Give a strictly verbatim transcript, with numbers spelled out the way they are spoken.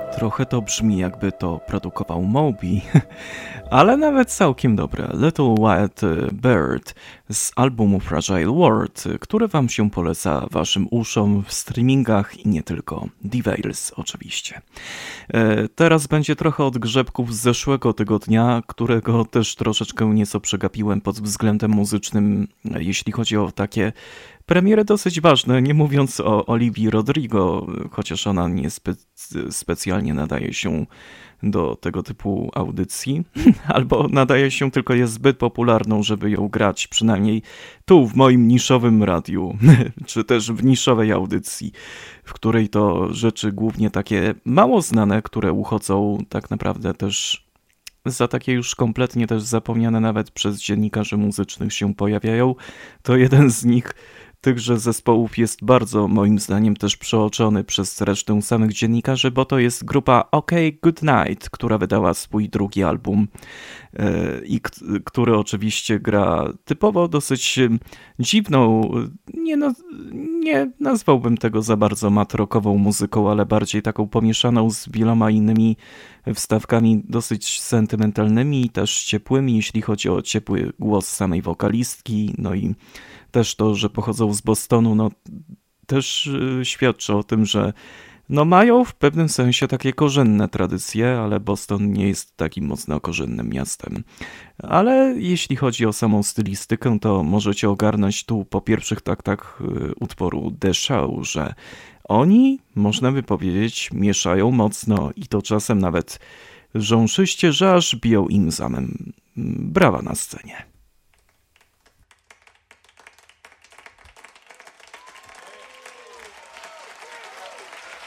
Trochę to brzmi, jakby to produkował Moby, ale nawet całkiem dobre. Little White Bird z albumu Fragile World, które wam się poleca waszym uszom w streamingach i nie tylko. D-Veils oczywiście. E, teraz będzie trochę odgrzebków z zeszłego tygodnia, którego też troszeczkę nieco przegapiłem pod względem muzycznym, jeśli chodzi o takie premiery dosyć ważne, nie mówiąc o Olivii Rodrigo, chociaż ona nie spe- specjalnie nadaje się do tego typu audycji, albo nadaje się, tylko jest zbyt popularną, żeby ją grać, przynajmniej tu w moim niszowym radiu, czy też w niszowej audycji, w której to rzeczy głównie takie mało znane, które uchodzą tak naprawdę też za takie już kompletnie też zapomniane nawet przez dziennikarzy muzycznych się pojawiają, to jeden z nich tychże zespołów jest bardzo, moim zdaniem, też przeoczony przez resztę samych dziennikarzy, bo to jest grupa OK Good Night, która wydała swój drugi album i k- który oczywiście gra typowo dosyć dziwną, nie, no, nie nazwałbym tego za bardzo matrokową muzyką, ale bardziej taką pomieszaną z wieloma innymi wstawkami dosyć sentymentalnymi i też ciepłymi, jeśli chodzi o ciepły głos samej wokalistki, no i też to, że pochodzą z Bostonu, no też y, świadczy o tym, że no mają w pewnym sensie takie korzenne tradycje, ale Boston nie jest takim mocno korzennym miastem. Ale jeśli chodzi o samą stylistykę, to możecie ogarnąć tu po pierwszych taktach y, utworu The Show, że oni, można by powiedzieć, mieszają mocno i to czasem nawet rząszyście, że aż biją im zamem. Brawa na scenie.